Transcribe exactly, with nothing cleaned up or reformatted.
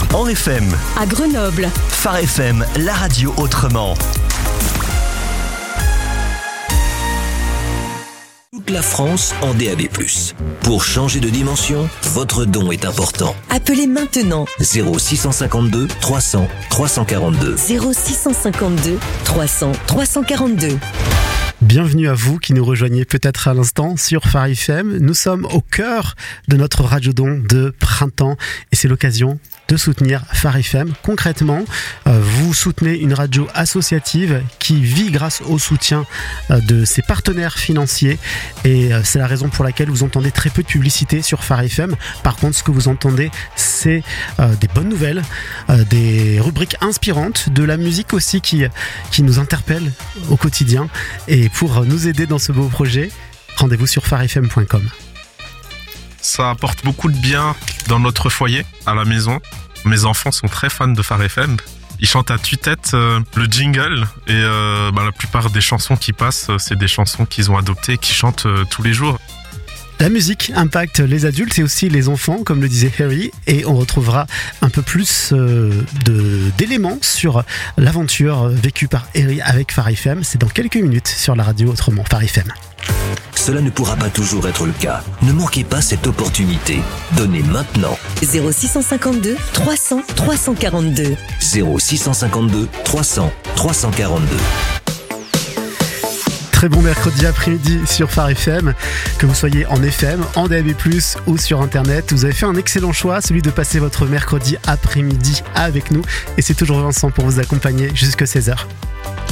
en F M. À Grenoble. Phare F M, la radio autrement. Toute la France en D A B plus. Pour changer de dimension, votre don est important. Appelez maintenant zéro six cent cinquante-deux trois cents trois cent quarante-deux. zéro six cent cinquante-deux trois cents trois cent quarante-deux. Bienvenue à vous qui nous rejoignez peut-être à l'instant sur Phare F M. Nous sommes au cœur de notre radiodon de printemps et c'est l'occasion de soutenir Phare F M. Concrètement, euh, vous soutenez une radio associative qui vit grâce au soutien euh, de ses partenaires financiers et euh, c'est la raison pour laquelle vous entendez très peu de publicité sur Phare F M. Par contre, ce que vous entendez, c'est euh, des bonnes nouvelles, euh, des rubriques inspirantes, de la musique aussi qui, qui nous interpelle au quotidien. Et pour nous aider dans ce beau projet, rendez-vous sur phare f m point com. Ça apporte beaucoup de bien dans notre foyer, à la maison. Mes enfants sont très fans de Phare F M. Ils chantent à tue-tête euh, le jingle et euh, bah, la plupart des chansons qui passent, c'est des chansons qu'ils ont adoptées et qu'ils chantent euh, tous les jours. La musique impacte les adultes et aussi les enfants, comme le disait Harry, et on retrouvera un peu plus euh, de, d'éléments sur l'aventure vécue par Harry avec Phare F M. C'est dans quelques minutes sur la radio autrement, Phare F M. Cela ne pourra pas toujours être le cas. Ne manquez pas cette opportunité. Donnez maintenant. zéro six cent cinquante-deux trois cents trois cent quarante-deux. zéro six cent cinquante-deux trois cents trois cent quarante-deux. Très bon mercredi après-midi sur Phare F M, que vous soyez en F M, en D A B plus, ou sur Internet. Vous avez fait un excellent choix, celui de passer votre mercredi après-midi avec nous. Et c'est toujours Vincent pour vous accompagner jusqu'à seize heures.